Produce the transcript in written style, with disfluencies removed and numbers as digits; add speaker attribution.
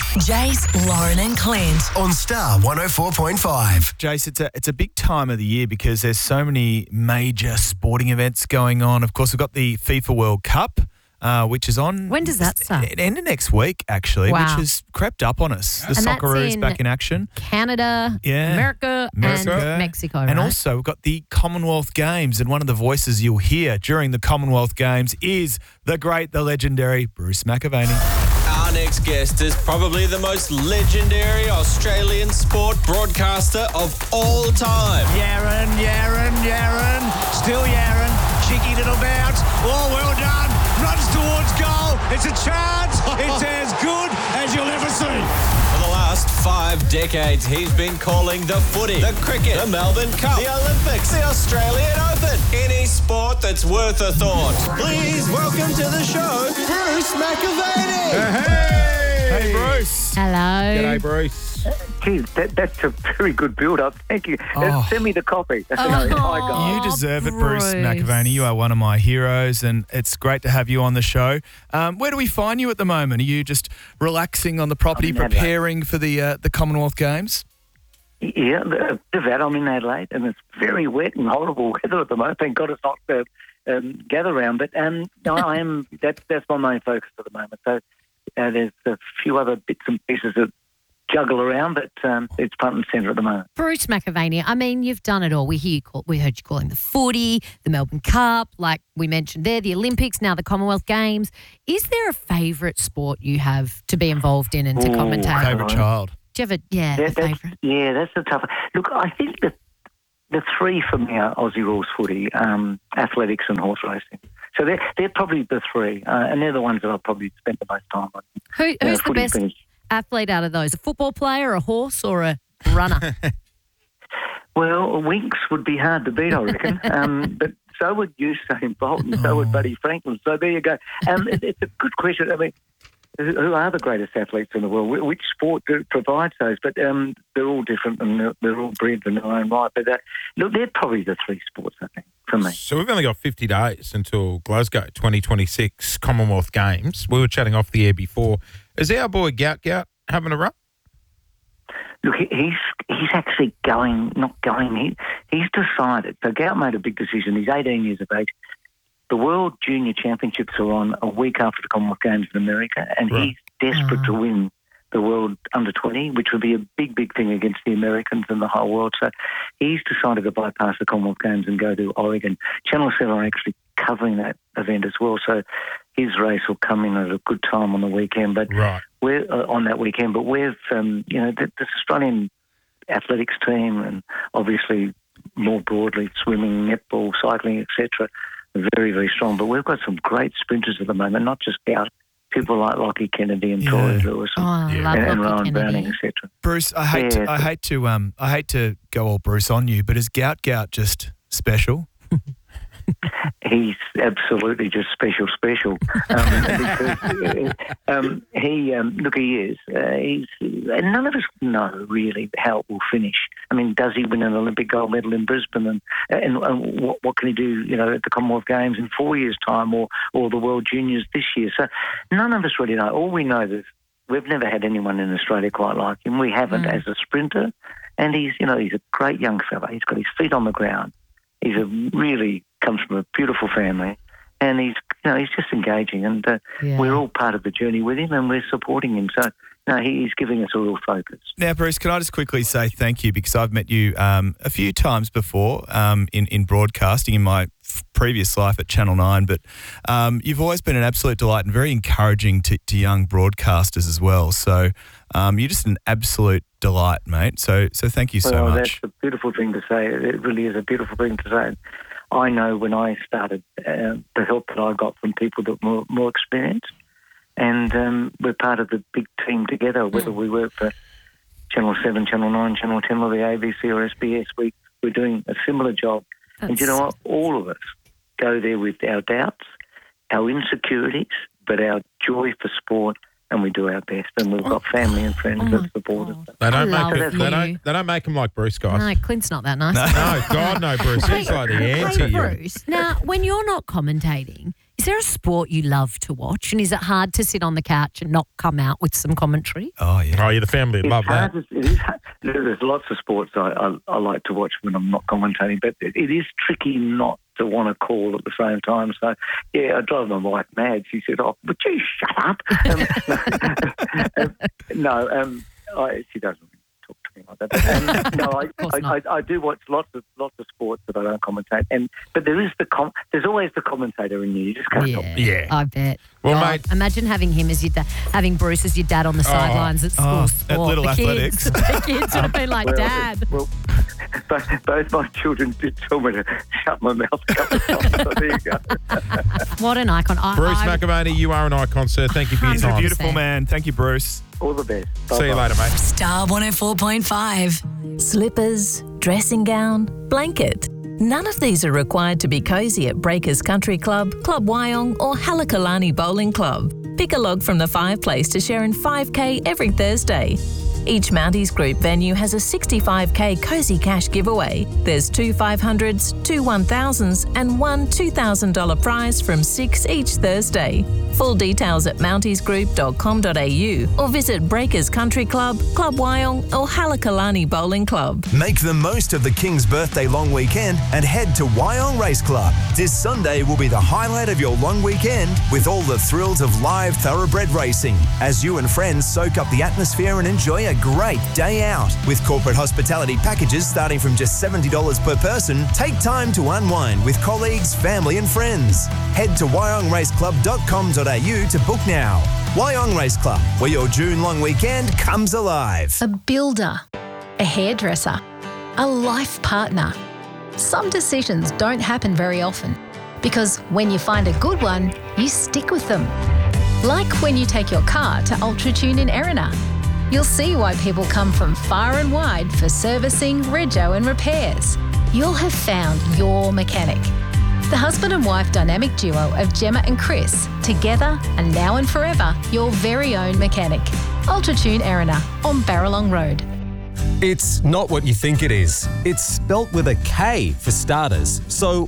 Speaker 1: Jace, Lauren and Clint.
Speaker 2: On Star 104.5.
Speaker 3: Jace, it's a big time of the year because there's so many major sporting events going on. Of course, we've got the FIFA World Cup, which is on...
Speaker 4: When does that start?
Speaker 3: End of next week, actually,
Speaker 4: Wow.
Speaker 3: which has crept up on us. The
Speaker 4: And
Speaker 3: Socceroos
Speaker 4: that's in
Speaker 3: back in action.
Speaker 4: Canada,
Speaker 3: Yeah.
Speaker 4: America, and Mexico, right?
Speaker 3: And also, we've got the Commonwealth Games, and one of the voices you'll hear during the Commonwealth Games is the great, the legendary Bruce McAvaney.
Speaker 5: Our next guest is probably the most legendary Australian sport broadcaster of all time.
Speaker 6: Yaron, still Yaron, cheeky little bounce, oh well done, runs towards goal, it's a chance, it's as good as you'll ever see.
Speaker 5: For the last 5 decades, he's been calling the footy, the cricket, the Melbourne Cup, the Olympics, the Australian Open, any sport that's worth a thought. Please welcome to the show, Bruce McAvaney.
Speaker 3: Hey, Bruce.
Speaker 4: Hello.
Speaker 7: G'day, Bruce.
Speaker 8: Geez, that's a very good build-up. Thank you. Send me the copy. Hi, guys.
Speaker 3: You deserve it, Bruce
Speaker 4: Bruce.
Speaker 3: McAvaney. You are one of my heroes, and it's great to have you on the show. Where do we find you at the moment? Are you just relaxing on the property,
Speaker 8: I'm in Adelaide.
Speaker 3: preparing for the Commonwealth Games?
Speaker 8: Yeah, a bit of that. I'm in Adelaide, and it's very wet and horrible weather at the moment. Thank God it's not gather round. But no, I am. That's my main focus at the moment. So there's a few other bits and pieces that juggle around, but it's front and centre at the moment.
Speaker 4: Bruce McAvaney, I mean, you've done it all. We heard you calling the footy, the Melbourne Cup, like we mentioned there, the Olympics, now the Commonwealth Games. Is there a favourite sport you have to be involved in and to commentate?
Speaker 3: Favourite child?
Speaker 4: Do you have a favourite?
Speaker 8: Yeah, that's a tough one. Look, I think that the three for me are Aussie rules footy, athletics and horse racing. So they're probably the three, and they're the ones that I've probably spent the most time on.
Speaker 4: Who's the
Speaker 8: footy
Speaker 4: best
Speaker 8: being-
Speaker 4: athlete out of those? A football player, a horse, or a runner?
Speaker 8: Well, Winks would be hard to beat, I reckon. But so would Usain Bolt, and so would Buddy Franklin. So there you go. It's a good question. I mean, who are the greatest athletes in the world? Which sport provides those? But they're all different, and they're all bred in their own right. But look, they're probably the three sports, I think, for me.
Speaker 7: So we've only got 50 days until Glasgow 2026 Commonwealth Games. We were chatting off the air before. Is our boy Gout having a run?
Speaker 8: Look, he's actually not going. He's decided. So Gout made a big decision. He's 18 years of age. The World Junior Championships are on a week after the Commonwealth Games in America, and
Speaker 7: Right.
Speaker 8: he's desperate to win the World Under-20, which would be a big, big thing against the Americans and the whole world. So he's decided to bypass the Commonwealth Games and go to Oregon. Channel 7 are actually covering that event as well, so his race will come in at a good time on the weekend. But
Speaker 7: Right.
Speaker 8: we're on that weekend. But we've, this Australian athletics team, and obviously more broadly swimming, netball, cycling, etc., are very, very strong. But we've got some great sprinters at the moment, not just Gout. People like Lockie Kennedy and Tori Lewis
Speaker 4: I love
Speaker 8: and
Speaker 4: Lockie
Speaker 8: Rowan
Speaker 4: Kennedy.
Speaker 8: Browning, etc.
Speaker 3: Bruce, I hate to go all Bruce on you, but is Gout Just special?
Speaker 8: He's absolutely just special. Because he is. And none of us know really how it will finish. I mean, does he win an Olympic gold medal in Brisbane, and what can he do? At the Commonwealth Games in 4 years' time, or the World Juniors this year? So none of us really know. All we know is we've never had anyone in Australia quite like him. We haven't as a sprinter, and he's a great young fella. He's got his feet on the ground. He's really comes from a beautiful family, and he's just engaging, and we're all part of the journey with him, and we're supporting him. So he's giving us a real focus.
Speaker 3: Now, Bruce, can I just quickly say thank you, because I've met you a few times before in broadcasting in my previous life at Channel 9, but you've always been an absolute delight and very encouraging to young broadcasters as well. So you're just an absolute delight, mate. So thank you so much.
Speaker 8: That's a beautiful thing to say. It really is a beautiful thing to say. I know when I started, the help that I got from people that were more experienced, and we're part of the big team together, whether we work for Channel 7, Channel 9, Channel 10 or the ABC or SBS, we're doing a similar job. And you know what? All of us go there with our doubts, our insecurities, but our joy for sport, and we do our best. And we've got family and friends that support us.
Speaker 7: They don't
Speaker 4: love
Speaker 7: make
Speaker 4: you.
Speaker 7: they don't make them like Bruce, guys.
Speaker 4: No, Clint's not that nice.
Speaker 7: No, God, no, Bruce. He's like the anti.
Speaker 4: Bruce, now, when you're not commentating, Is there a sport you love to watch? And is it hard to sit on the couch and not come out with some commentary?
Speaker 3: Oh, yeah.
Speaker 7: Oh, yeah, the family love that.
Speaker 8: It is hard. There's lots of sports I like to watch when I'm not commentating, but it is tricky not to want to call at the same time. So, yeah, I drive my wife mad. She said, "Oh, would you shut up?" She doesn't talk to me like that. I do watch lots of sports that I don't commentate, but there's always the commentator in you. You just can't help it.
Speaker 7: Yeah.
Speaker 4: I bet.
Speaker 7: Well,
Speaker 4: God,
Speaker 7: mate-
Speaker 4: imagine having him as your having Bruce as your dad on the sidelines at school sport.
Speaker 3: at Little
Speaker 4: the
Speaker 3: Athletics.
Speaker 4: The kids would have been like, Dad.
Speaker 8: Well, both my children did tell me to shut my mouth a couple of times. So there you go.
Speaker 4: What an icon.
Speaker 7: Bruce McAvaney, you are an icon, sir. Thank you for your
Speaker 3: He's a
Speaker 7: time.
Speaker 3: beautiful man. Thank you, Bruce.
Speaker 8: All the best.
Speaker 7: See you
Speaker 8: Bye-bye.
Speaker 7: later, mate.
Speaker 1: Star 104.5.
Speaker 9: Slippers, dressing gown, blanket. None of these are required to be cosy at Breakers Country Club, Club Wyong or Halakalani Bowling Club. Pick a log from the fireplace to share in 5K every Thursday. Each Mounties Group venue has a 65K Cozy Cash giveaway. There's 2 500s, 2 1000s and 1 $2,000 prize from 6 each Thursday. Full details at mountiesgroup.com.au or visit Breakers Country Club, Club Wyong or Halakalani Bowling Club.
Speaker 2: Make the most of the King's birthday long weekend and head to Wyong Race Club. This Sunday will be the highlight of your long weekend with all the thrills of live thoroughbred racing as you and friends soak up the atmosphere and enjoy a great day out. With corporate hospitality packages starting from just $70 per person, take time to unwind with colleagues, family and friends. Head to wyongraceclub.com.au to book now. Wyong Race Club, where your June long weekend comes alive.
Speaker 10: A builder, a hairdresser, a life partner. Some decisions don't happen very often because when you find a good one, you stick with them. Like when you take your car to UltraTune in Erina. You'll see why people come from far and wide for servicing, rego and repairs. You'll have found your mechanic. The husband and wife dynamic duo of Gemma and Chris, together and now and forever, your very own mechanic. UltraTune Erina on Barralong Road.
Speaker 11: It's not what you think it is. It's spelt with a K for starters. So